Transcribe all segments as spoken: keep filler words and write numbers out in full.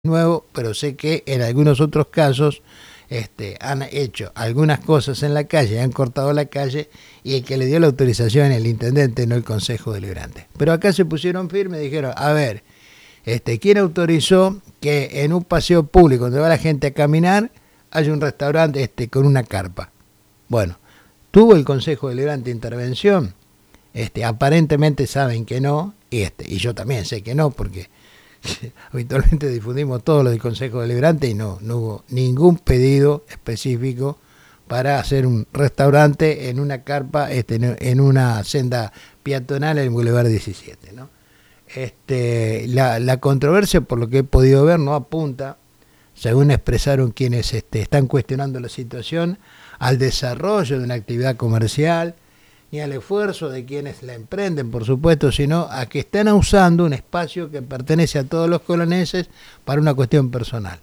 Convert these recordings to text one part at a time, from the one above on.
nuevo, pero sé que en algunos otros casos este, han hecho algunas cosas en la calle, han cortado la calle y el que le dio la autorización el intendente, no el Consejo Deliberante. Pero acá se pusieron firmes y dijeron, a ver, este, ¿quién autorizó que en un paseo público donde va la gente a caminar haya un restaurante este, con una carpa? Bueno, ¿tuvo el Consejo Deliberante intervención? Este, aparentemente saben que no, y, este, y yo también sé que no, porque habitualmente difundimos todo lo del Consejo Deliberante y no, no hubo ningún pedido específico para hacer un restaurante en una carpa, este, en una senda peatonal en el Boulevard diecisiete, ¿no? Este, la, la controversia, por lo que he podido ver, no apunta, según expresaron quienes este, están cuestionando la situación, al desarrollo de una actividad comercial, ni al esfuerzo de quienes la emprenden, por supuesto, sino a que están usando un espacio que pertenece a todos los coloneses para una cuestión personal.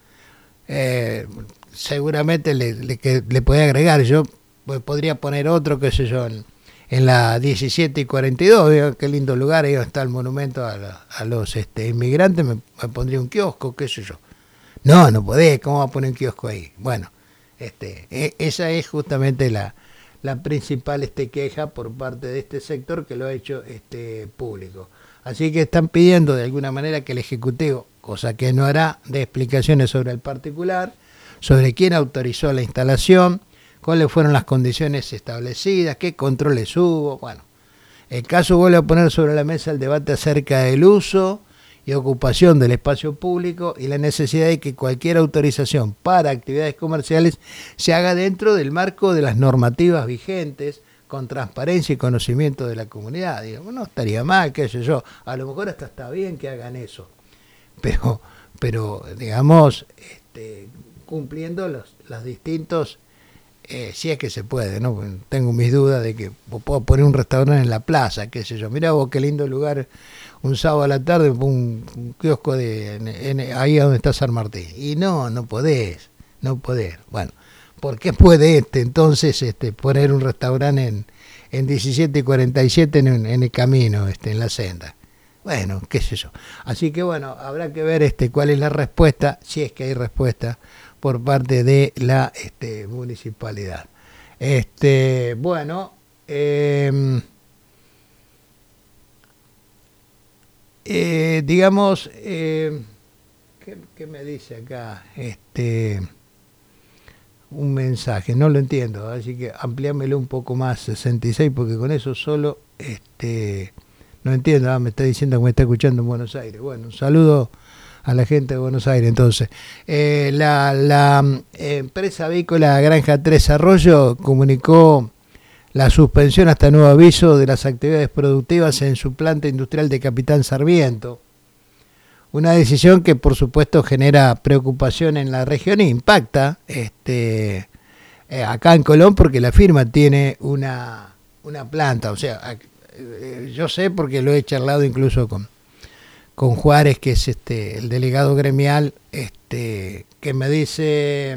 Eh, seguramente le, le, que, le podría agregar, yo pues, podría poner otro, qué sé yo, en, en la diecisiete y cuarenta y dos, digo, qué lindo lugar, ahí está el monumento a, la, a los este, inmigrantes, me, me pondría un kiosco, qué sé yo. No, no podés, ¿cómo va a poner un kiosco ahí? Bueno, este, e, esa es justamente la... la principal este, queja por parte de este sector que lo ha hecho este, público. Así que están pidiendo de alguna manera que el Ejecutivo, cosa que no hará, dé explicaciones sobre el particular, sobre quién autorizó la instalación, cuáles fueron las condiciones establecidas, qué controles hubo. Bueno, el caso vuelve a poner sobre la mesa el debate acerca del uso y ocupación del espacio público y la necesidad de que cualquier autorización para actividades comerciales se haga dentro del marco de las normativas vigentes, con transparencia y conocimiento de la comunidad. Digo, no estaría mal, qué sé yo, a lo mejor hasta está bien que hagan eso, pero, pero digamos, este, cumpliendo los, los distintos, eh, si es que se puede, ¿no? Tengo mis dudas de que puedo poner un restaurante en la plaza, qué sé yo, mirá vos qué lindo lugar, un sábado a la tarde, un, un kiosco de en, en, ahí donde está San Martín. Y no, no podés, no podés. Bueno, ¿por qué puede este entonces este poner un restaurante en, en diecisiete y cuarenta y siete en, en el camino, este, en la senda? Bueno, qué sé yo. Así que bueno, habrá que ver este cuál es la respuesta, si es que hay respuesta, por parte de la este, municipalidad. Este, bueno, eh, Eh, digamos, eh, ¿qué, ¿qué me dice acá? Este, un mensaje, no lo entiendo, así que ampliámelo un poco más, sesenta y seis, porque con eso solo, este, no entiendo, ah, me está diciendo que me está escuchando en Buenos Aires. Bueno, un saludo a la gente de Buenos Aires. Entonces, eh, la, la eh, empresa avícola Granja Tres Arroyos comunicó la suspensión hasta nuevo aviso de las actividades productivas en su planta industrial de Capitán Sarmiento. Una decisión que por supuesto genera preocupación en la región e impacta este, eh, acá en Colón porque la firma tiene una, una planta. O sea, eh, yo sé porque lo he charlado incluso con, con Juárez, que es este, el delegado gremial, este, que me dice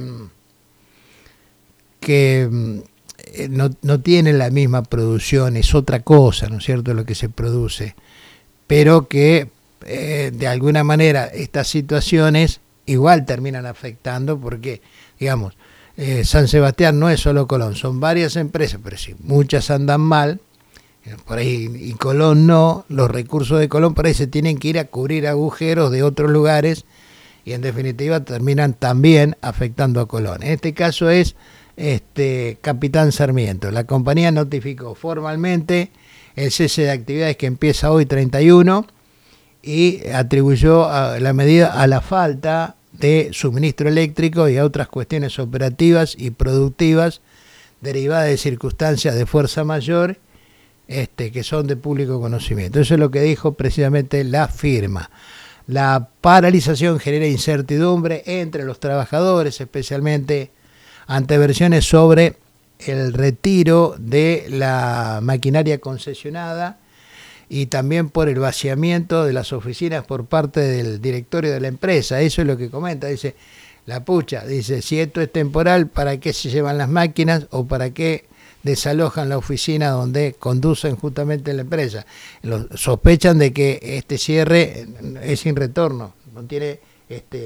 que No, no tiene la misma producción, es otra cosa, ¿no es cierto?, lo que se produce, pero que eh, de alguna manera estas situaciones igual terminan afectando porque, digamos, eh, San Sebastián no es solo Colón, son varias empresas, pero si muchas andan mal, por ahí, y Colón no, los recursos de Colón por ahí se tienen que ir a cubrir agujeros de otros lugares y en definitiva terminan también afectando a Colón. En este caso es Este, Capitán Sarmiento. La compañía notificó formalmente el cese de actividades que empieza hoy treinta y uno y atribuyó a la medida a la falta de suministro eléctrico y a otras cuestiones operativas y productivas derivadas de circunstancias de fuerza mayor este, que son de público conocimiento. Eso es lo que dijo precisamente la firma. La paralización genera incertidumbre entre los trabajadores, especialmente ante versiones sobre el retiro de la maquinaria concesionada y también por el vaciamiento de las oficinas por parte del directorio de la empresa. Eso es lo que comenta, dice, la pucha, dice, si esto es temporal, ¿para qué se llevan las máquinas o para qué desalojan la oficina donde conducen justamente la empresa? Los, sospechan de que este cierre es sin retorno, no tiene este,